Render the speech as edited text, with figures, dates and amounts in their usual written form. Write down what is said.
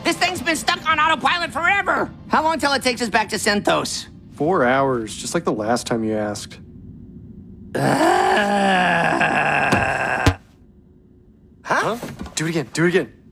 This thing's been stuck on autopilot forever. How long till it takes us back to Synthos? 4 hours, just like the last time you asked. Huh? Do it again, do it again.